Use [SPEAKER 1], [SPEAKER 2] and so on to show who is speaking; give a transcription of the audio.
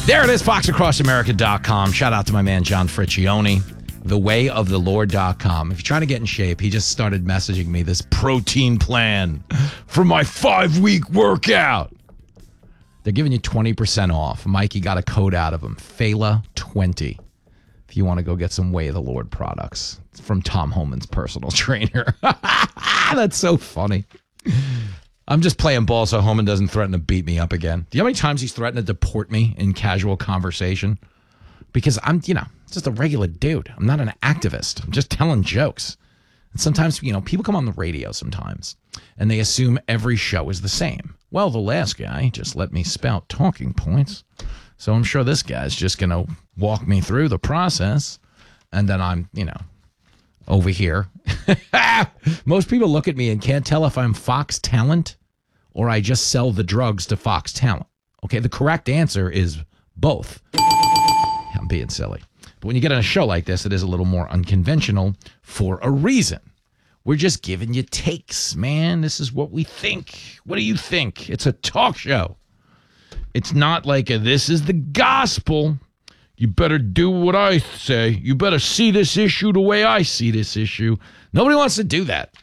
[SPEAKER 1] There it is, foxacrossamerica.com. Shout out to my man, John Friccione. Thewayofthelord.com. If you're trying to get in shape, he just started messaging me this protein plan for my 5-week workout. They're giving you 20% off. Mikey got a code out of him, Fela20. If you want to go get some Way of the Lord products from Tom Homan's personal trainer. That's so funny. I'm just playing ball so Homan doesn't threaten to beat me up again. Do you know how many times he's threatened to deport me in casual conversation? Because I'm, just a regular dude. I'm not an activist. I'm just telling jokes. And sometimes, people come on the radio sometimes, and they assume every show is the same. Well, the last guy just let me spout talking points. So I'm sure this guy's just going to walk me through the process. And then I'm, over here. Most people look at me and can't tell if I'm Fox talent or I just sell the drugs to Fox talent. Okay, the correct answer is both. I'm being silly. But when you get on a show like this, it is a little more unconventional for a reason. We're just giving you takes, man. This is what we think. What do you think? It's a talk show. It's not like this is the gospel. You better do what I say. You better see this issue the way I see this issue. Nobody wants to do that.